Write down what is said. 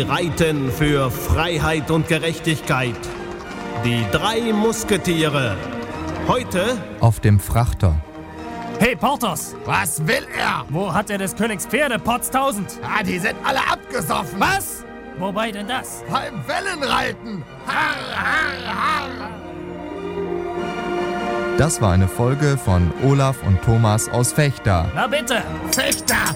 Sie reiten für Freiheit und Gerechtigkeit. Die 3 Musketiere. Heute auf dem Frachter. Hey, Porthos! Was will er? Wo hat er des Königs Pferde, Potz 1000? Ah, die sind alle abgesoffen. Was? Wobei denn das? Beim Wellenreiten. Harr, harr, harr. Das war eine Folge von Olaf und Thomas aus Vechta. Na bitte! Fechter!